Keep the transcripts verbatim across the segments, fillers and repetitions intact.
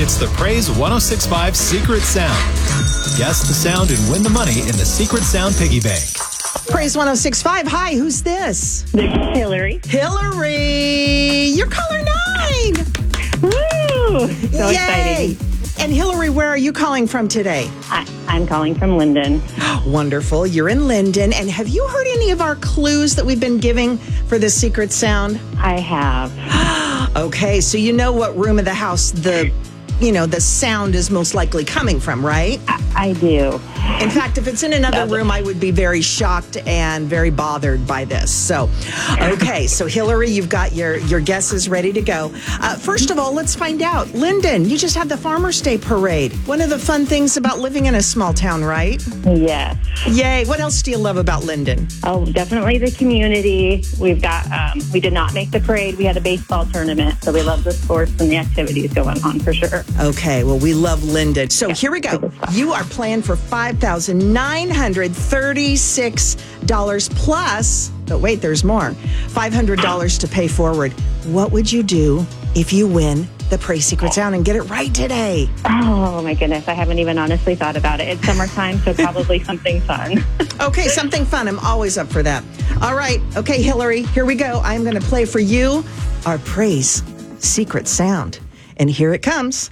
It's the Praise one oh six point five Secret Sound. Guess the sound and win the money in the Secret Sound Piggy Bank. Praise one oh six point five. Hi, who's this? This is Hillary. Hillary, you're caller nine. Woo! So Yay. exciting. And Hillary, where are you calling from today? I, I'm calling from Linden. Wonderful. You're in Linden. And have you heard any of our clues that we've been giving for the secret sound? I have. Okay, so you know what room of the house the, you know, the sound is most likely coming from, right? I, I do. In fact, if it's in another room, I would be very shocked and very bothered by this. So, okay, so Hillary, you've got your, your guesses ready to go. Uh, first of all, let's find out. Linden, you just had the Farmers Day Parade. One of the fun things about living in a small town, right? Yes. Yay. What else do you love about Linden? Oh, definitely the community. We've got, um, we did not make the parade. We had a baseball tournament. So we love the sports and the activities going on for sure. Okay, well, we love Linden. So here we go. You are playing for five thousand nine hundred thirty-six dollars plus, but wait, there's more, five hundred dollars to pay forward. What would you do if you win the Praise Secret Sound and get it right today? Oh, my goodness. I haven't even honestly thought about it. It's summertime, so probably something fun. Okay, something fun. I'm always up for that. All right. Okay, Hillary, here we go. I'm going to play for you our Praise Secret Sound. And here it comes.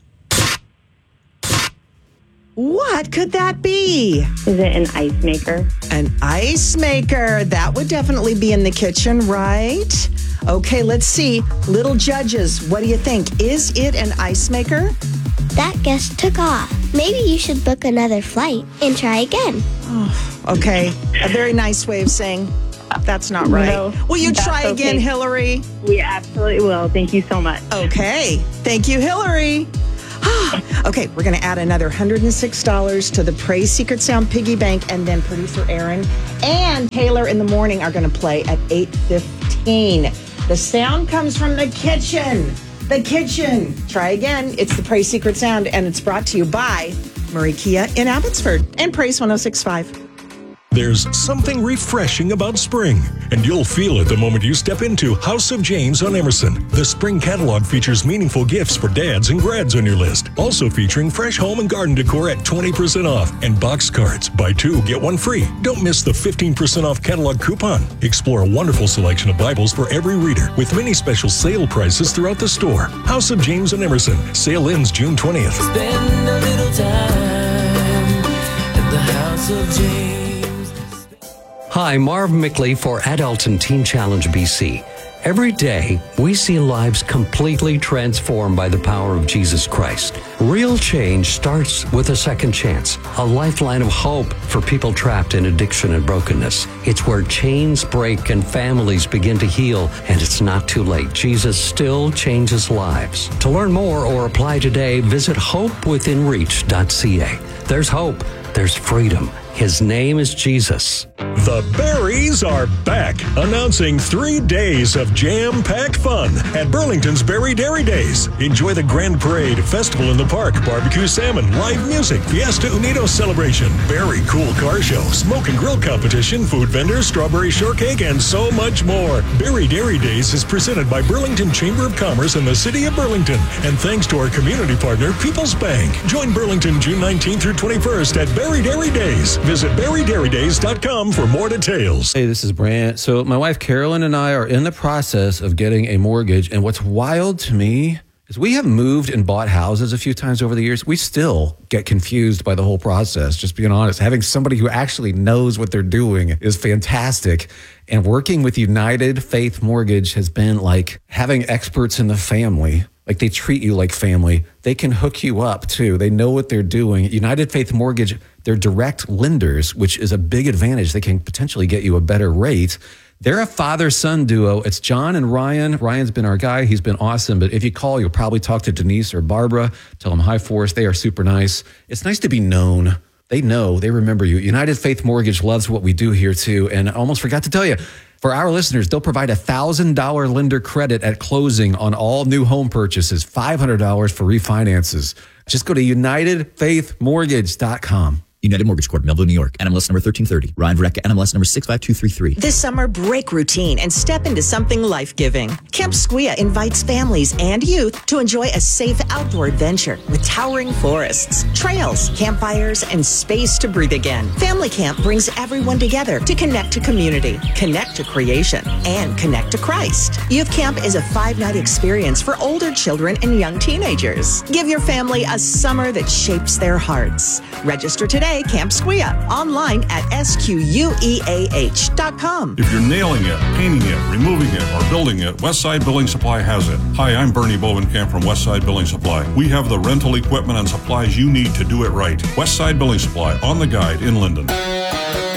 What could that be? Is it an ice maker? An ice maker. That would definitely be in the kitchen, right? Okay, let's see. Little judges, what do you think? Is it an ice maker? That guess took off. Maybe you should book another flight and try again. Oh, okay. A very nice way of saying that's not right. No, will you try okay. again, Hillary? We absolutely will. Thank you so much. Okay. Thank you, Hillary. Okay, we're going to add another one hundred six dollars to the Praise Secret Sound Piggy Bank, and then producer Aaron and Taylor in the morning are going to play at eight fifteen. The sound comes from the kitchen. The kitchen. Try again. It's the Praise Secret Sound, and it's brought to you by Murray Kia in Abbotsford and Praise one oh six point five. There's something refreshing about spring, and you'll feel it the moment you step into House of James on Emerson. The spring catalog features meaningful gifts for dads and grads on your list. Also featuring fresh home and garden decor at twenty percent off and box cards. Buy two, get one free. Don't miss the fifteen percent off catalog coupon. Explore a wonderful selection of Bibles for every reader with many special sale prices throughout the store. House of James on Emerson. Sale ends June twentieth. Spend a little time at the House of James. Hi, Marv Mickley for Adult and Teen Challenge B C. Every day, we see lives completely transformed by the power of Jesus Christ. Real change starts with a second chance, a lifeline of hope for people trapped in addiction and brokenness. It's where chains break and families begin to heal, and it's not too late. Jesus still changes lives. To learn more or apply today, visit hope within reach dot c a. There's hope. There's freedom. His name is Jesus. The Berries are back, announcing three days of jam-packed fun at Burlington's Berry Dairy Days. Enjoy the Grand Parade, Festival in the Park, barbecue salmon, live music, Fiesta Unidos celebration, very cool car show, smoke and grill competition, food vendors, strawberry shortcake, and so much more. Berry Dairy Days is presented by Burlington Chamber of Commerce and the City of Burlington, and thanks to our community partner, People's Bank. Join Burlington June nineteenth through twenty-first at Berry Dairy Days. Visit berry dairy days dot com for more details. Hey, this is Brant. So my wife Carolyn and I are in the process of getting a mortgage, and what's wild to me is we have moved and bought houses a few times over the years. We still get confused by the whole process, just being honest. Having somebody who actually knows what they're doing is fantastic. And working with United Faith Mortgage has been like having experts in the family. Like, they treat you like family. They can hook you up too. They know what they're doing. United Faith Mortgage, they're direct lenders, which is a big advantage. They can potentially get you a better rate. They're a father-son duo. It's John and Ryan. Ryan's been our guy. He's been awesome. But if you call, you'll probably talk to Denise or Barbara. Tell them hi for us. They are super nice. It's nice to be known. They know. They remember you. United Faith Mortgage loves what we do here too. And I almost forgot to tell you, for our listeners, they'll provide a one thousand dollars lender credit at closing on all new home purchases, five hundred dollars for refinances. Just go to united faith mortgage dot com. United Mortgage Corp, Melville, New York. N M L S number thirteen thirty. Ryan Verrecka, N M L S number six five two three three. This summer, break routine and step into something life-giving. Camp Squia invites families and youth to enjoy a safe outdoor adventure with towering forests, trails, campfires, and space to breathe again. Family Camp brings everyone together to connect to community, connect to creation, and connect to Christ. Youth Camp is a five-night experience for older children and young teenagers. Give your family a summer that shapes their hearts. Register today, Camp Squia, online at S Q U E A H dot com. If you're nailing it, painting it, removing it, or building it, Westside Building Supply has it. Hi, I'm Bernie Bovenkamp from Westside Building Supply. We have the rental equipment and supplies you need to do it right. Westside Building Supply, on the guide in Linden.